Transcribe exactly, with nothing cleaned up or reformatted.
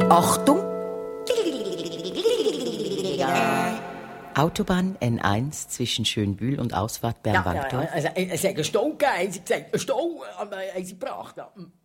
Achtung! Autobahn N eins zwischen Schönbühl und Ausfahrt Bern-Wankdorf. Ja, ja, also, es hat einen Stau gegeben, haben sie gesagt. Einen Stau haben sie gebracht.